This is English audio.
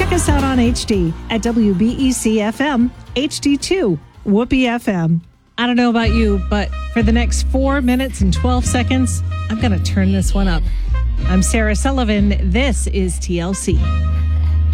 Check us out on HD at WBEC FM, HD2, Whoopee FM. I don't know about you, but for the next 4 minutes and 12 seconds, I'm going to turn this one up. I'm Sarah Sullivan. This is TLC.